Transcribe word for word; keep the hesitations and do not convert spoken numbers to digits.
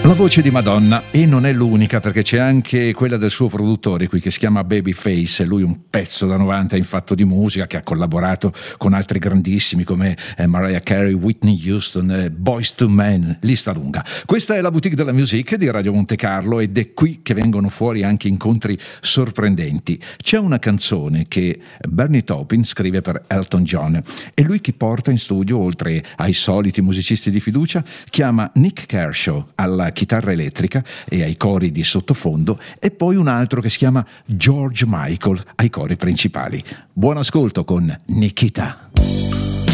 La voce di Madonna, e non è l'unica, perché c'è anche quella del suo produttore qui che si chiama Babyface. Lui un pezzo da novanta in fatto di musica, che ha collaborato con altri grandissimi come eh, Mariah Carey, Whitney Houston, eh, Boyz two Men, lista lunga. Questa è la Boutique della Music di Radio Monte Carlo ed è qui che vengono fuori anche incontri sorprendenti. C'è una canzone che Bernie Taupin scrive per Elton John e lui chi porta in studio, oltre ai soliti musicisti di fiducia, chiama Nick Kershaw alla chitarra elettrica e ai cori di sottofondo e poi un altro che si chiama George Michael ai cori principali. Buon ascolto con Nikita.